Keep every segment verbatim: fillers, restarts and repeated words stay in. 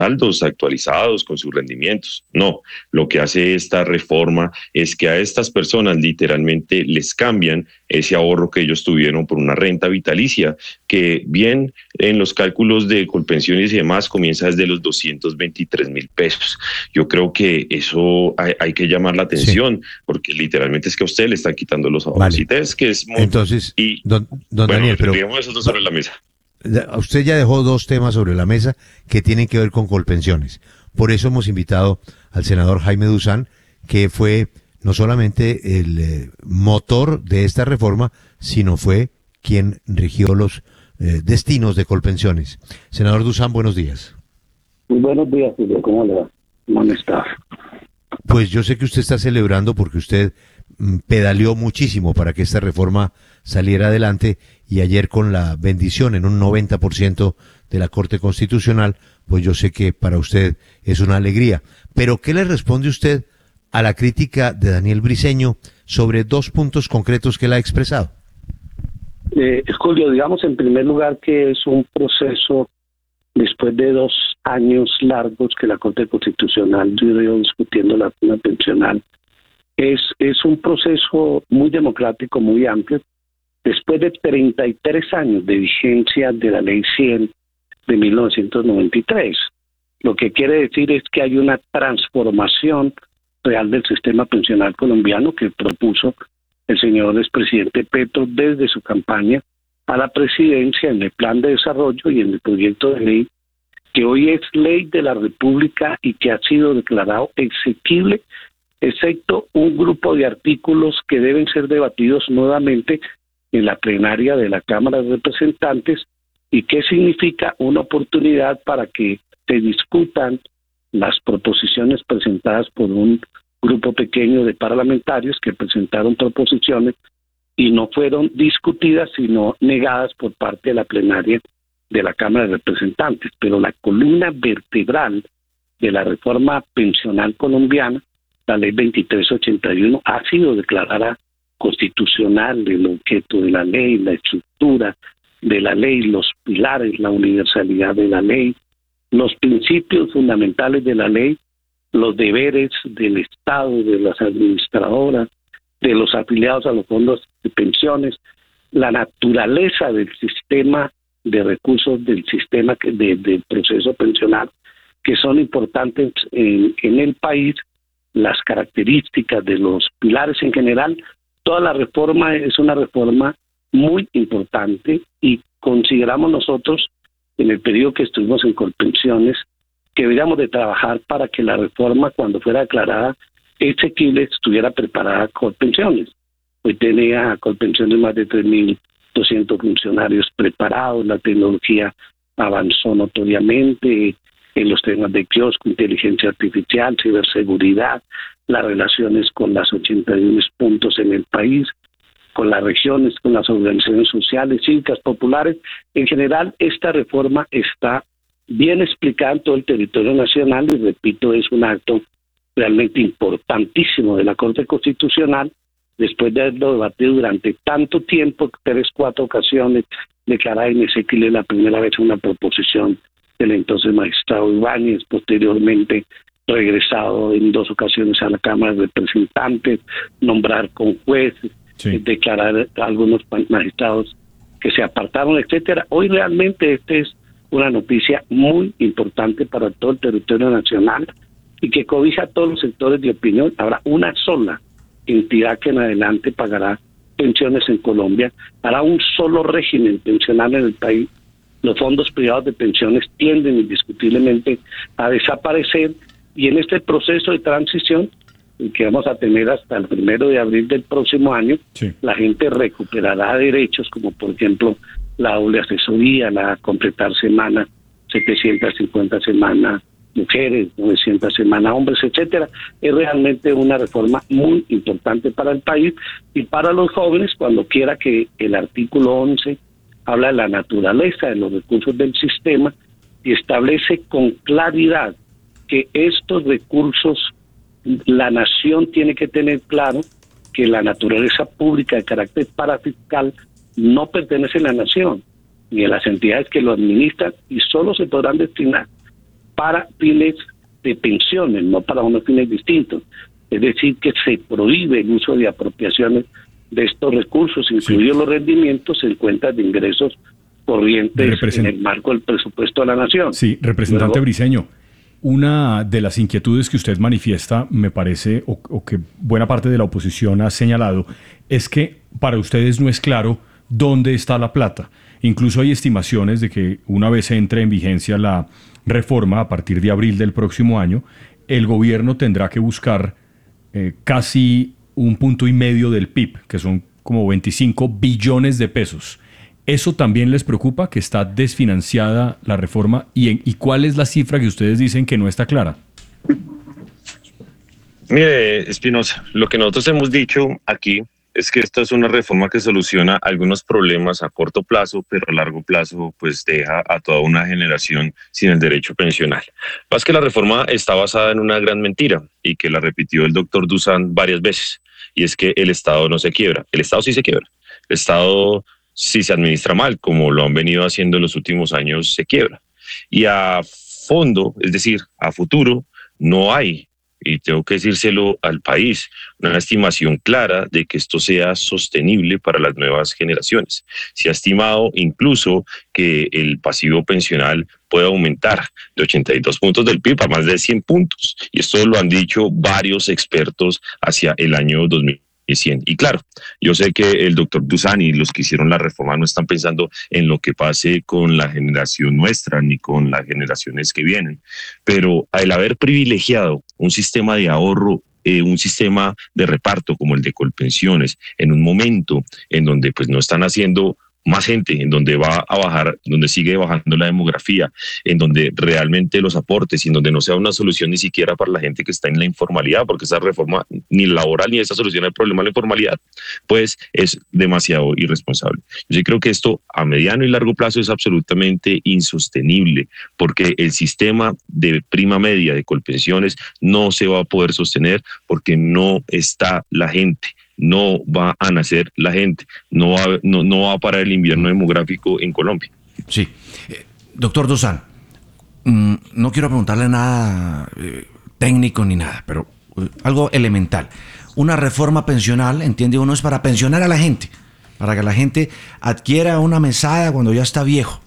saldos actualizados con sus rendimientos. No, lo que hace esta reforma es que a estas personas literalmente les cambian ese ahorro que ellos tuvieron por una renta vitalicia, que bien en los cálculos de Colpensiones y demás comienza desde los doscientos veintitrés mil pesos. Yo creo que eso hay, hay que llamar la atención, sí, porque literalmente es que a usted le están quitando los ahorros. Vale. Y es que es muy... Entonces, y, don, don bueno, Daniel, pero... digamos eso sobre la mesa. Usted ya dejó dos temas sobre la mesa que tienen que ver con Colpensiones. Por eso hemos invitado al senador Jaime Duzán, que fue no solamente el eh, motor de esta reforma, sino fue quien rigió los eh, destinos de Colpensiones. Senador Duzán, buenos días. Muy buenos días, Julio. ¿Cómo le va? ¿Cómo está? Pues yo sé que usted está celebrando porque usted mm, pedaleó muchísimo para que esta reforma saliera adelante, y ayer con la bendición en un noventa por ciento de la Corte Constitucional, pues yo sé que para usted es una alegría. Pero ¿qué le responde usted a la crítica de Daniel Briceño sobre dos puntos concretos que él ha expresado? Eh, Julio, digamos en primer lugar que es un proceso después de dos años largos que la Corte Constitucional duró discutiendo la pena pensional. Es, es un proceso muy democrático, muy amplio. Después de treinta y tres años de vigencia de la Ley cien de mil novecientos noventa y tres, lo que quiere decir es que hay una transformación real del sistema pensional colombiano que propuso el señor expresidente Petro desde su campaña a la presidencia en el plan de desarrollo y en el proyecto de ley que hoy es ley de la República y que ha sido declarado exequible, excepto un grupo de artículos que deben ser debatidos nuevamente en la plenaria de la Cámara de Representantes, y qué significa una oportunidad para que se discutan las proposiciones presentadas por un grupo pequeño de parlamentarios que presentaron proposiciones y no fueron discutidas sino negadas por parte de la plenaria de la Cámara de Representantes. Pero la columna vertebral de la reforma pensional colombiana, la Ley veintitrés ochenta y uno, ha sido declarada constitucional, el objeto de la ley, la estructura de la ley, los pilares, la universalidad de la ley, los principios fundamentales de la ley, los deberes del Estado, de las administradoras, de los afiliados a los fondos de pensiones, la naturaleza del sistema de recursos del sistema de, del proceso pensional, que son importantes en, en el país, las características de los pilares en general. Toda la reforma es una reforma muy importante y consideramos nosotros, en el periodo que estuvimos en Colpensiones, que deberíamos de trabajar para que la reforma, cuando fuera declarada exequible, estuviera preparada Colpensiones. Hoy tenía Colpensiones más de tres mil doscientos funcionarios preparados, la tecnología avanzó notoriamente en los temas de kiosco, inteligencia artificial, ciberseguridad, las relaciones con las ochenta y uno puntos en el país, con las regiones, con las organizaciones sociales, cívicas, populares. En general, esta reforma está bien explicada en todo el territorio nacional y, repito, es un acto realmente importantísimo de la Corte Constitucional, después de haberlo debatido durante tanto tiempo, tres, cuatro ocasiones, declarada inexequible la primera vez una proposición del entonces magistrado Ibáñez, posteriormente regresado en dos ocasiones a la Cámara de Representantes, nombrar con jueces, sí, declarar a algunos magistrados que se apartaron, etcétera. Hoy realmente esta es una noticia muy importante para todo el territorio nacional y que cobija a todos los sectores de opinión. Habrá una sola entidad que en adelante pagará pensiones en Colombia, hará un solo régimen pensional en el país. Los fondos privados de pensiones tienden indiscutiblemente a desaparecer, y en este proceso de transición que vamos a tener hasta el primero de abril del próximo año, sí, la gente recuperará derechos como por ejemplo la doble asesoría, la completar semana, setecientas cincuenta semanas mujeres, novecientas semanas hombres, etcétera. Es realmente una reforma muy importante para el país y para los jóvenes, cuando quiera que el artículo once habla de la naturaleza de los recursos del sistema y establece con claridad que estos recursos, la nación tiene que tener claro que la naturaleza pública de carácter parafiscal no pertenece a la nación ni a las entidades que lo administran, y solo se podrán destinar para fines de pensiones, no para unos fines distintos. Es decir, que se prohíbe el uso de apropiaciones de estos recursos, incluidos sí. los rendimientos en cuentas de ingresos corrientes Represent... en el marco del presupuesto de la nación. Sí, representante Luego, Briceño, una de las inquietudes que usted manifiesta, me parece, o, o que buena parte de la oposición ha señalado, es que para ustedes no es claro dónde está la plata. Incluso hay estimaciones de que una vez entre en vigencia la reforma, a partir de abril del próximo año, el gobierno tendrá que buscar eh, casi un punto y medio del P I B, que son como veinticinco billones de pesos. ¿Eso también les preocupa, que está desfinanciada la reforma? ¿Y, en, ¿Y cuál es la cifra que ustedes dicen que no está clara? Mire, Espinosa, lo que nosotros hemos dicho aquí es que esta es una reforma que soluciona algunos problemas a corto plazo, pero a largo plazo pues deja a toda una generación sin el derecho pensional. Más que la reforma está basada en una gran mentira y que la repitió el doctor Dusan varias veces, y es que el Estado no se quiebra. El Estado sí se quiebra. El Estado, si se administra mal, como lo han venido haciendo en los últimos años, se quiebra. Y a fondo, es decir, a futuro, no hay, y tengo que decírselo al país, una estimación clara de que esto sea sostenible para las nuevas generaciones. Se ha estimado incluso que el pasivo pensional puede aumentar de ochenta y dos puntos del P I B a más de cien puntos. Y esto lo han dicho varios expertos hacia el año dos mil cien. Y claro, yo sé que el doctor Dusan y los que hicieron la reforma no están pensando en lo que pase con la generación nuestra ni con las generaciones que vienen, pero al haber privilegiado un sistema de ahorro, eh, un sistema de reparto como el de Colpensiones, en un momento en donde pues no están haciendo más gente, en donde va a bajar, donde sigue bajando la demografía, en donde realmente los aportes y en donde no sea una solución ni siquiera para la gente que está en la informalidad, porque esa reforma ni laboral ni esa solución al problema de la informalidad, pues es demasiado irresponsable. Yo sí creo que esto a mediano y largo plazo es absolutamente insostenible, porque el sistema de prima media de Colpensiones no se va a poder sostener porque no está la gente. No va a nacer la gente, no va, no, no va a parar el invierno demográfico en Colombia. Sí. Eh, doctor Dusan, mmm, no quiero preguntarle nada eh, técnico ni nada, pero eh, algo elemental. Una reforma pensional, entiende uno, es para pensionar a la gente, para que la gente adquiera una mesada cuando ya está viejo.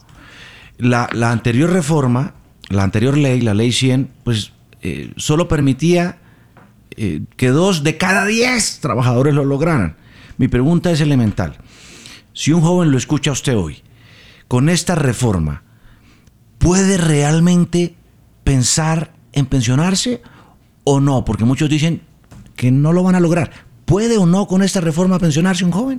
La, la anterior reforma, la anterior ley, la ley cien, pues eh, solo permitía Eh, que dos de cada diez trabajadores lo lograran. Mi pregunta es elemental. Si un joven lo escucha a usted hoy, con esta reforma, ¿puede realmente pensar en pensionarse o no? Porque muchos dicen que no lo van a lograr. ¿Puede o no con esta reforma pensionarse un joven?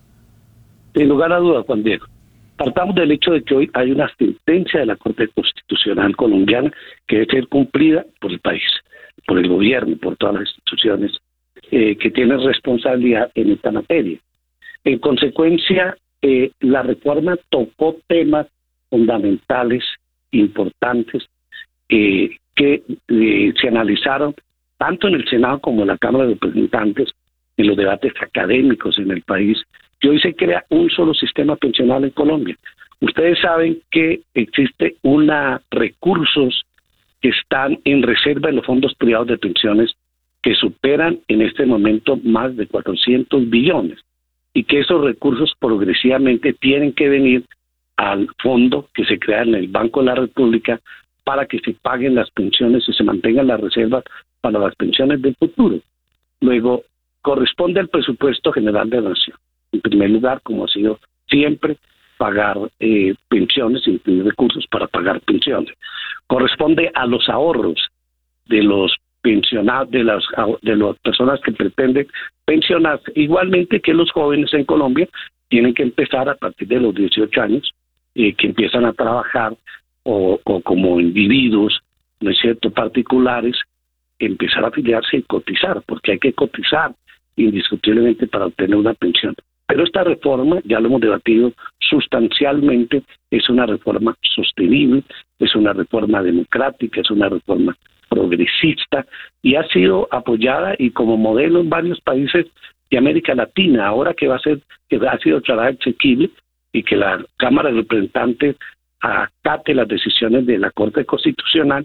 Sin lugar a dudas, Juan Diego. Partamos del hecho de que hoy hay una sentencia de la Corte Constitucional colombiana que debe ser cumplida por el país, por el gobierno, por todas las instituciones eh, que tienen responsabilidad en esta materia. En consecuencia, eh, la reforma tocó temas fundamentales, importantes, eh, que eh, se analizaron tanto en el Senado como en la Cámara de Representantes, en los debates académicos en el país, que hoy se crea un solo sistema pensional en Colombia. Ustedes saben que existe una recursos que están en reserva en los fondos privados de pensiones que superan en este momento más de cuatrocientos billones y que esos recursos progresivamente tienen que venir al fondo que se crea en el Banco de la República para que se paguen las pensiones y se mantengan las reservas para las pensiones del futuro. Luego, corresponde al presupuesto general de la Nación. En primer lugar, como ha sido siempre, pagar eh, pensiones, incluir recursos para pagar pensiones. Corresponde a los ahorros de los pensionados, de las de las personas que pretenden pensionarse, igualmente que los jóvenes en Colombia tienen que empezar a partir de los dieciocho años, eh, que empiezan a trabajar o, o como individuos, ¿no es cierto?, particulares, empezar a afiliarse y cotizar, porque hay que cotizar indiscutiblemente para obtener una pensión. Pero esta reforma, ya lo hemos debatido sustancialmente, es una reforma sostenible, es una reforma democrática, es una reforma progresista y ha sido apoyada y como modelo en varios países de América Latina. Ahora que va a ser, que ha sido declarada exequible y que la Cámara de Representantes acate las decisiones de la Corte Constitucional,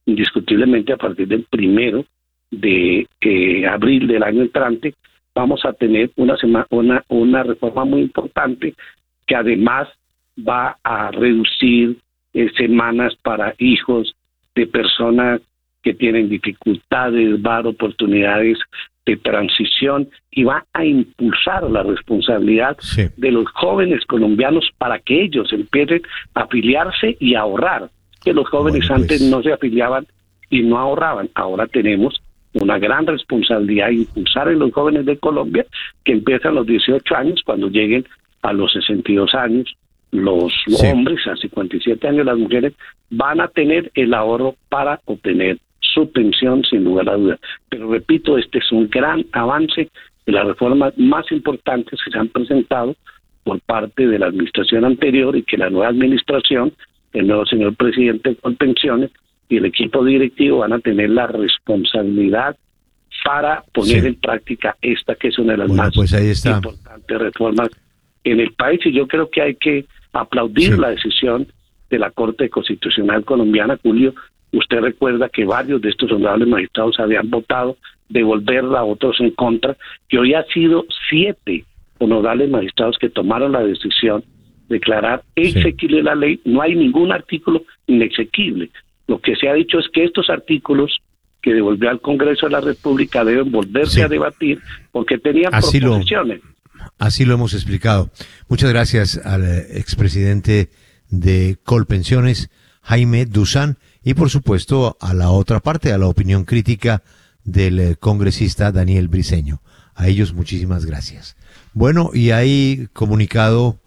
indiscutiblemente a partir del primero de eh, abril del año entrante vamos a tener una, sema, una, una reforma muy importante que además va a reducir eh, semanas para hijos de personas que tienen dificultades, va a dar oportunidades de transición y va a impulsar la responsabilidad sí. de los jóvenes colombianos para que ellos empiecen a afiliarse y a ahorrar, que los jóvenes bueno, pues... antes no se afiliaban y no ahorraban. Ahora tenemos una gran responsabilidad de impulsar en los jóvenes de Colombia que empiezan a los dieciocho años, cuando lleguen a los sesenta y dos años, los sí. hombres a cincuenta y siete años, las mujeres van a tener el ahorro para obtener su pensión sin lugar a dudas. Pero repito, este es un gran avance de las reformas más importantes que se han presentado por parte de la administración anterior y que la nueva administración, el nuevo señor presidente con pensiones y el equipo directivo van a tener la responsabilidad para poner sí. en práctica esta que es una de las bueno, más pues ahí está. importantes reformas en el país, y yo creo que hay que aplaudir sí. la decisión de la Corte Constitucional colombiana. Julio, usted recuerda que varios de estos honorables magistrados habían votado devolverla, otros en contra, y hoy ha sido siete honorables magistrados que tomaron la decisión de declarar exequible sí. la ley. No hay ningún artículo inexequible. Lo que se ha dicho es que estos artículos que devolvió al Congreso de la República deben volverse sí. a debatir porque tenían así proposiciones. Lo, así lo hemos explicado. Muchas gracias al expresidente de Colpensiones, Jaime Duzán, y por supuesto a la otra parte, a la opinión crítica del congresista Daniel Briceño. A ellos muchísimas gracias. Bueno, y hay comunicado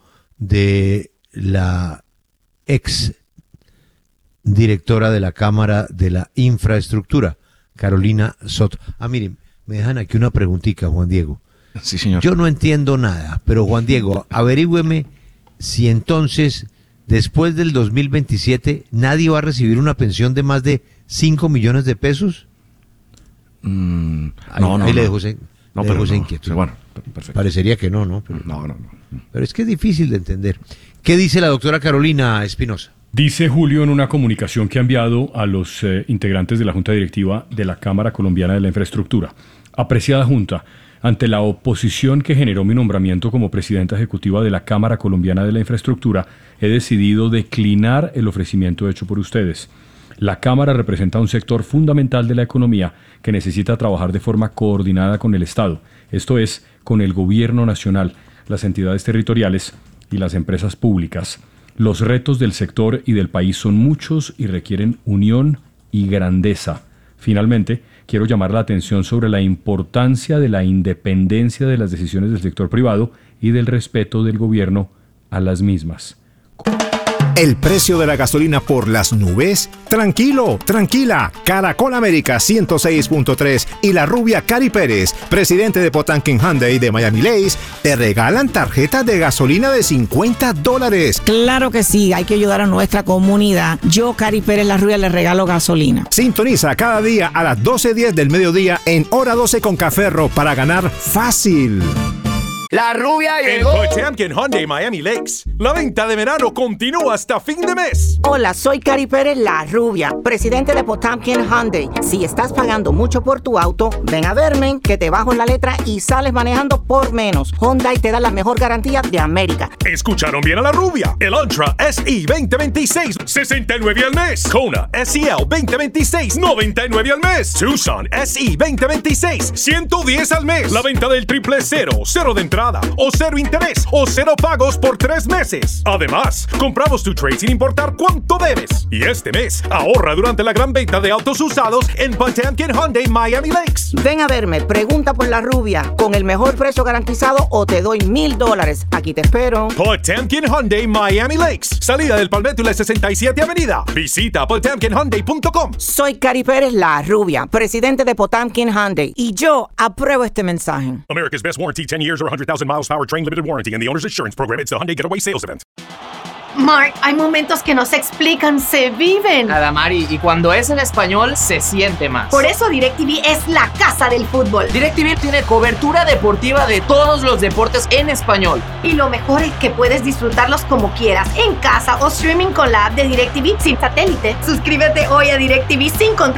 de la ex directora de la Cámara de la Infraestructura, Carolina Soto. Ah, miren, me dejan aquí una preguntita, Juan Diego. Sí, señor. Yo no entiendo nada, pero Juan Diego, averígüeme si entonces, después del dos mil veintisiete, nadie va a recibir una pensión de más de cinco millones de pesos. Mm, ahí, no, no, ahí no. le dejo ese, no, le pero dejo no, inquietud. Bueno, perfecto. Parecería que no, ¿no? Pero, no, no, no. Pero es que es difícil de entender. ¿Qué dice la doctora Carolina Espinosa? Dice Julio en una comunicación que ha enviado a los eh, integrantes de la Junta Directiva de la Cámara Colombiana de la Infraestructura. Apreciada Junta, ante la oposición que generó mi nombramiento como presidenta ejecutiva de la Cámara Colombiana de la Infraestructura, he decidido declinar el ofrecimiento hecho por ustedes. La Cámara representa un sector fundamental de la economía que necesita trabajar de forma coordinada con el Estado, esto es, con el Gobierno Nacional, las entidades territoriales y las empresas públicas. Los retos del sector y del país son muchos y requieren unión y grandeza. Finalmente, quiero llamar la atención sobre la importancia de la independencia de las decisiones del sector privado y del respeto del gobierno a las mismas. ¿El precio de la gasolina por las nubes? Tranquilo, tranquila. Caracol América ciento seis punto tres y la rubia Cari Pérez, presidente de Potemkin Hyundai de Miami Lakes, te regalan tarjetas de gasolina de cincuenta dólares. Claro que sí, hay que ayudar a nuestra comunidad. Yo, Cari Pérez, la rubia, le regalo gasolina. Sintoniza cada día a las doce diez del mediodía en Hora doce con Caferro para ganar fácil. La rubia llegó. En Potemkin Hyundai Miami Lakes, la venta de verano continúa hasta fin de mes. Hola, soy Cari Pérez, la rubia, presidente de Potemkin Hyundai. Si estás pagando mucho por tu auto, ven a verme, que te bajo en la letra y sales manejando por menos. Hyundai te da la mejor garantía de América. Escucharon bien a la rubia. El Elantra S E veinte veintiséis, sesenta y nueve al mes. Kona S E L veinte veintiséis, noventa y nueve al mes. Tucson S E veinte veintiséis, ciento diez al mes. La venta del triple cero, cero de entrada o cero interés o cero pagos por tres meses. Además, compramos tu trade sin importar cuánto debes. Y este mes, ahorra durante la gran venta de autos usados en Potemkin Hyundai Miami Lakes. Ven a verme, pregunta por la rubia, con el mejor precio garantizado o te doy mil dólares. Aquí te espero. Potemkin Hyundai Miami Lakes, salida del Palmetto y la sesenta y siete Avenida. Visita potemkin hyundai punto com. Soy Cari Pérez, la rubia, presidente de Potemkin Hyundai, y yo apruebo este mensaje. America's best warranty, ten years or one hundred thousand miles powertrain limited warranty and the owner's insurance program. It's the Hyundai Getaway Sales Event. Mark, hay momentos que no se explican, se viven. Adamari, y cuando es en español, se siente más. Por eso DirecTV es la casa del fútbol. DirecTV tiene cobertura deportiva de todos los deportes en español. Y lo mejor es que puedes disfrutarlos como quieras, en casa o streaming con la app de DirecTV sin satélite. Suscríbete hoy a DirecTV sin control